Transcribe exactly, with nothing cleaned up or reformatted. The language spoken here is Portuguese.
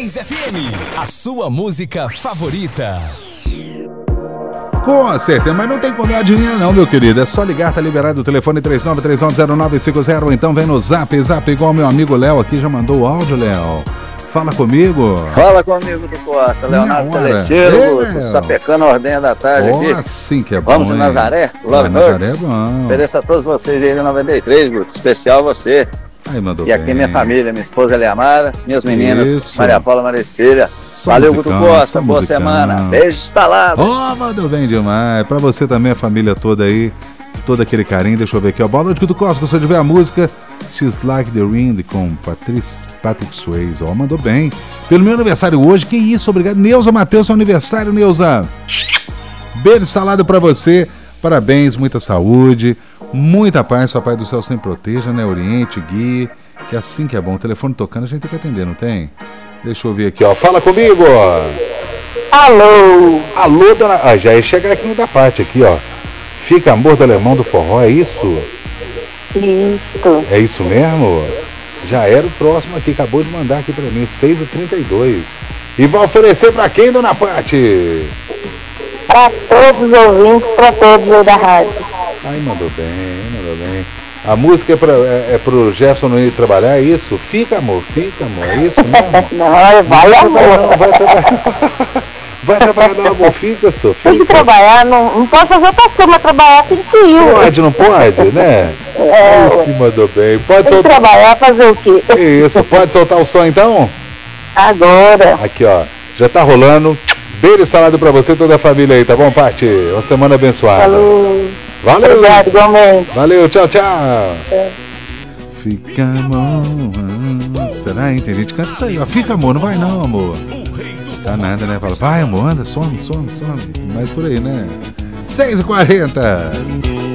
três F M, a sua música favorita. Com certeza, mas não tem como adivinhar não, meu querido. É só ligar, tá liberado o telefone três nove três nove zero nove cinco zero, ou então vem no zap, zap, igual meu amigo Léo aqui, já mandou o áudio, Léo. Fala comigo. Fala comigo do Costa, Leonardo Celestino, sapecando a ordem da tarde oh, aqui. Assim que é bom. Vamos de Nazaré, Love Nazaré é bom. Ofereço a todos vocês aí no noventa e três, Guto. Especial você. Aí, mandou e aqui bem. Minha família, minha esposa Eliamara, minhas meninas, Isso. Maria Paula Maricília. Só Valeu, musicão, Guto Costa, só boa musicão. semana. Beijo instalado. Oh, mandou bem demais. Pra você também, a família toda aí, todo aquele carinho. Deixa eu ver aqui, ó. Boa noite, Guto Costa. Se você tiver a música She's Like the Wind com Patrice, Patrick Swayze. Ó, mandou bem. Pelo meu aniversário hoje, que isso, obrigado. Neuza Matheus, seu aniversário, Neuza. Beijo salado pra você. Parabéns, muita saúde, muita paz. Sua Pai do Céu sempre proteja, né? Oriente, guie. Que assim que é bom. O telefone tocando, a gente tem que atender, não tem? Deixa eu ver aqui, ó. Fala comigo! Alô! Alô, dona... Ah, já ia chegar aqui no da parte, aqui, ó. Fica Amor do Alemão do Forró, é isso? Isso. É isso mesmo? Já era o próximo aqui, acabou de mandar aqui pra mim, seis e trinta e dois. E vai oferecer pra quem, dona Pati? Pra todos os ouvintes, pra todos aí da rádio. Ai, mandou bem, mandou bem. A música é, pra, é, é pro Jefferson não ir trabalhar, é isso? Fica, amor, fica, amor, é isso mesmo? Não, vai, amor. Não, vai trabalhar. Vai trabalhar, não, amor, fica, só. Tem que trabalhar, não, não posso fazer outra coisa, mas trabalhar tem que ir. Pode, não pode, né? É. Esse mandou bem. Pode Tem que soltar. trabalhar, fazer o quê? Isso, pode soltar o som então? Agora. Aqui, ó, já tá rolando. Beijo salado pra você e toda a família aí, tá bom, Pati? Uma semana abençoada. Falou. Valeu. Obrigado, igualmente. Valeu, tchau, tchau. É. Fica, amor. Será, hein? Tem gente que canta isso aí, ó. Fica, amor, não vai não, amor. Tá nada, né? Fala, vai, amor, anda, some, some, some. Mas por aí, né? seis e quarenta.